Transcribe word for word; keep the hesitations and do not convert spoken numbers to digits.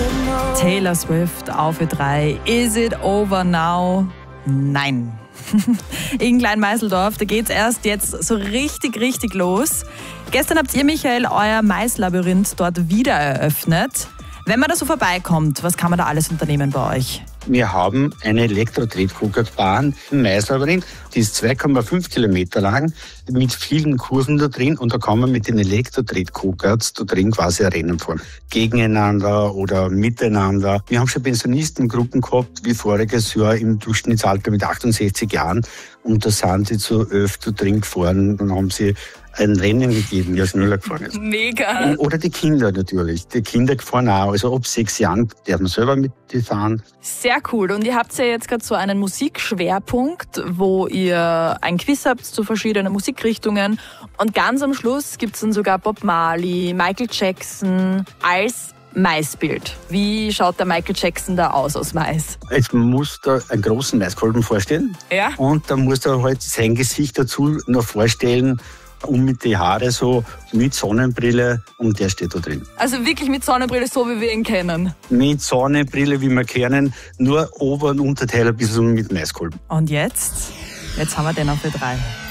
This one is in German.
Taylor Swift auf Ö drei. Is it over now? Nein. In Kleinmeißeldorf, da geht's erst jetzt so richtig, richtig los. Gestern habt ihr, Michael, euer Maislabyrinth dort wieder eröffnet. Wenn man da so vorbeikommt, was kann man da alles unternehmen bei euch? Wir haben eine Elektro-Tretkugelbahn im Maislabyrinth, die ist zwei Komma fünf Kilometer lang, mit vielen Kurven da drin, und da kann man mit den Elektro-Tretkugeln da drin quasi Rennen fahren. Gegeneinander oder miteinander. Wir haben schon Pensionistengruppen gehabt, wie voriges Jahr im Durchschnittsalter mit achtundsechzig Jahren, und da sind sie zu elf da drin gefahren und haben sie ein Rennen gegeben, der schneller gefahren ist. Mega! Oder die Kinder natürlich. Die Kinder fahren auch. Also ab sechs Jahren darf man selber mitfahren. Sehr cool. Und ihr habt ja jetzt gerade so einen Musikschwerpunkt, wo ihr ein Quiz habt zu verschiedenen Musikrichtungen. Und ganz am Schluss gibt es dann sogar Bob Marley, Michael Jackson als Maisbild. Wie schaut der Michael Jackson da aus aus Mais? Jetzt muss da einen großen Maiskolben vorstellen. Ja. Und dann muss er halt sein Gesicht dazu noch vorstellen, und mit den Haaren so mit Sonnenbrille, und der steht da drin. Also wirklich mit Sonnenbrille, so wie wir ihn kennen? Mit Sonnenbrille, wie wir kennen, nur Ober- und Unterteil ein bisschen mit Maiskolben. Und jetzt? Jetzt haben wir den auf Ö drei.